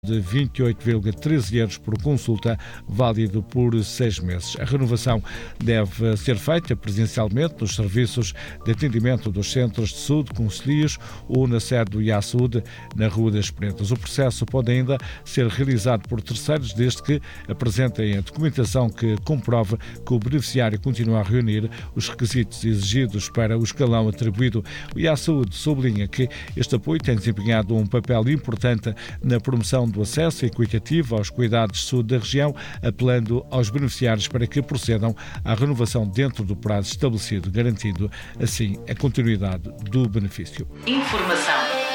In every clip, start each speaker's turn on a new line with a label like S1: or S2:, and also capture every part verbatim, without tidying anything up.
S1: de vinte e oito vírgula treze euros por consulta, válido por seis meses. A renovação deve ser feita presencialmente nos serviços de atendimento dos centros de saúde, concelhios ou na sede do I A S U D, na Rua das Pretas. O processo pode ainda ser realizado por terceiros, desde que apresentem a documentação que comprove que o beneficiário continua a reunir os requisitos exigidos para o escalão atribuído. O I A S U D sublinha que este apoio tem desempenhado um papel importante na promoção do acesso equitativo aos cuidados de saúde da região, apelando aos beneficiários para que procedam à renovação dentro do prazo estabelecido, garantindo assim a continuidade do benefício.
S2: Informação.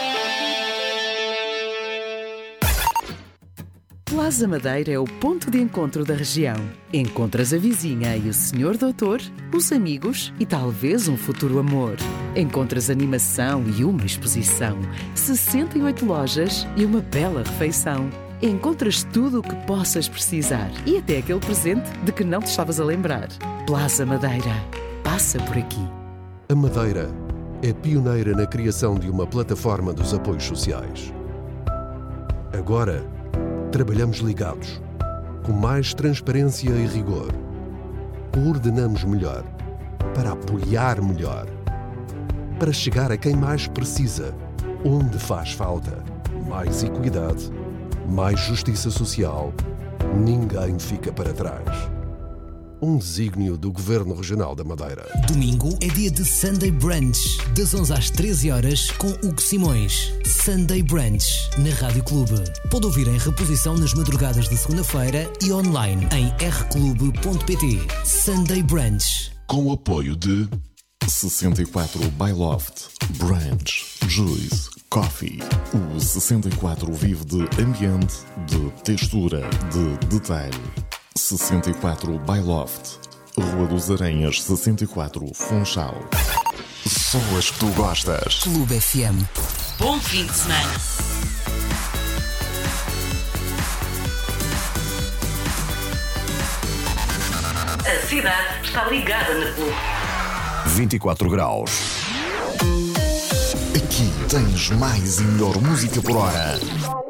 S3: Plaza Madeira é o ponto de encontro da região. Encontras a vizinha e o senhor doutor, os amigos e talvez um futuro amor. Encontras animação e uma exposição, sessenta e oito lojas e uma bela refeição. Encontras tudo o que possas precisar e até aquele presente de que não te estavas a lembrar. Plaza Madeira. Passa por aqui.
S4: A Madeira é pioneira na criação de uma plataforma dos apoios sociais. Agora, trabalhamos ligados, com mais transparência e rigor. Coordenamos melhor, para apoiar melhor, para chegar a quem mais precisa, onde faz falta. Mais equidade, mais justiça social, ninguém fica para trás. Um desígnio do Governo Regional da Madeira.
S5: Domingo é dia de Sunday Brunch, das onze às treze horas, com Hugo Simões. Sunday Brunch, na Rádio Clube. Pode ouvir em reposição nas madrugadas de segunda-feira e online em r clube ponto p t. Sunday Brunch.
S6: Com o apoio de sessenta e quatro by Loft, Brunch, Juice, Coffee. O sessenta e quatro vive de ambiente, de textura, de detalhe. sessenta e quatro by Loft, Rua dos Aranhas sessenta e quatro, Funchal. Só as que tu gostas.
S5: Clube F M.
S2: Bom fim de semana. A cidade está ligada na Clube.
S7: vinte e quatro graus.
S6: Aqui tens mais e melhor música por hora.